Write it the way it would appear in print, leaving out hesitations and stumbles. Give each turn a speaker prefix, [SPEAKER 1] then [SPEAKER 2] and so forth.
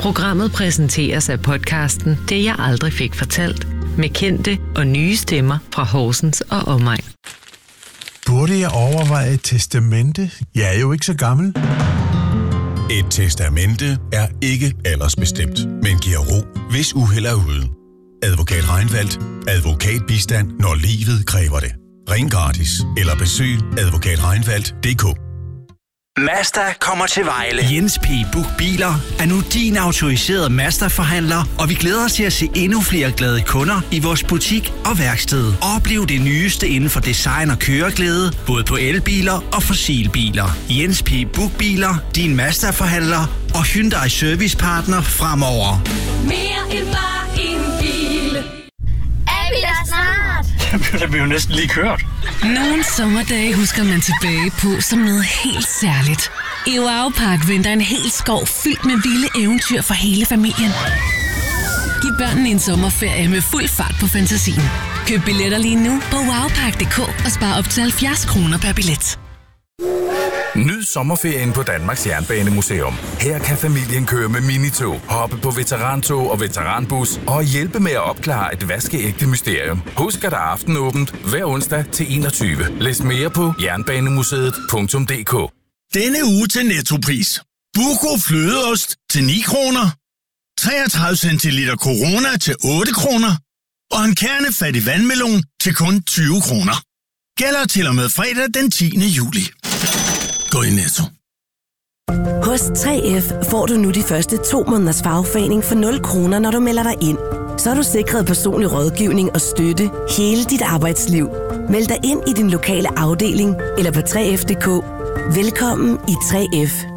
[SPEAKER 1] Programmet præsenteres af podcasten Det jeg aldrig fik fortalt, med kendte og nye stemmer fra Horsens og omegn.
[SPEAKER 2] Burde jeg overveje et testamente? Jeg er jo ikke så gammel.
[SPEAKER 3] Et testamente er ikke aldersbestemt, men giver ro, hvis uheld er ude. Advokat Reinfeldt. Advokatbistand, når livet kræver det. Ring gratis eller besøg advokatreinfeldt.dk.
[SPEAKER 4] Mazda kommer til Vejle.
[SPEAKER 5] Jens P. Buch Biler er nu din autoriserede Mazda-forhandler, og vi glæder os til at se endnu flere glade kunder i vores butik og værksted. Oplev det nyeste inden for design og køreglæde, både på elbiler og fossilbiler. Jens P. Buch Biler, din Mazda-forhandler og Hyundai Servicepartner fremover.
[SPEAKER 6] Mere end bare en bil. Er vi der snart?
[SPEAKER 7] Det bliver jo næsten lige kørt.
[SPEAKER 8] Nogle sommerdage husker man tilbage på som noget helt særligt. I Wow Park venter en hel skov fyldt med vilde eventyr for hele familien. Giv børnene en sommerferie med fuld fart på fantasien. Køb billetter lige nu på wowpark.dk og spar op til 70 kroner per billet.
[SPEAKER 9] Nyd sommerferien på Danmarks Jernbanemuseum. Her kan familien køre med minitog, hoppe på veterantog og veteranbus og hjælpe med at opklare et vaskeægte mysterium. Husk, at der er aftenåbent hver onsdag til 21. Læs mere på jernbanemuseet.dk.
[SPEAKER 10] Denne uge til Nettopris. Buco flødeost til 9 kroner. 33 centiliter Corona til 8 kroner. Og en kernefattig vandmelon til kun 20 kroner. Gælder til og med fredag den 10. juli. Gå i Netto.
[SPEAKER 11] Hos 3F får du nu de første 2 måneders fagforening for 0 kroner, når du melder dig ind. Så er du sikret personlig rådgivning og støtte hele dit arbejdsliv. Meld dig ind i din lokale afdeling eller på 3F.dk. Velkommen i 3F.